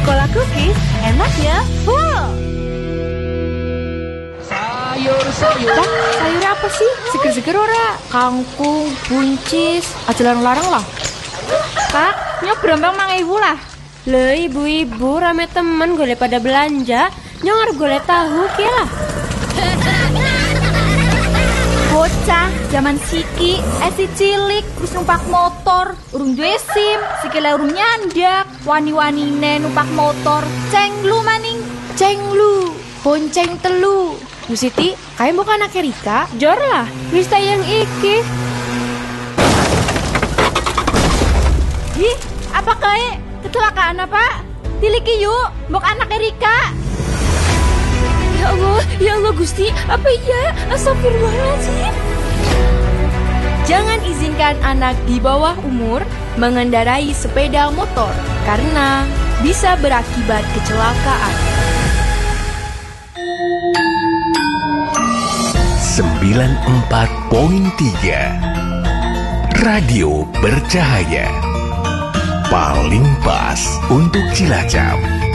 Pola cookies, enaknya full. Sayur. Sayur apa sih? Seger-seger ora? Kangkung, buncis, aja larang-larang lah. Kak, nyok berombang 4.000 lah. Le ibu-ibu rame temen golek pada belanja, nyong golek tahu kia lah. Bocah, zaman siki, si cilik, terus numpak motor, urung duwe SIM, sikile urung nyandak, wani-wanine numpak motor, cenglu maning. Cenglu, bonceng telu. Bu Siti, kayak bukan anak Rika? Jor lah, wis tayang iki. Ih, apa kayak kecelakaan apa? Tiliki yuk, mbok anak Rika. Ya Allah Gusti, apa iya? Astagfirullahaladzim. Jangan izinkan anak di bawah umur mengendarai sepeda motor karena bisa berakibat kecelakaan. 94.3 Radio Bercahaya. Paling pas untuk Cilacap.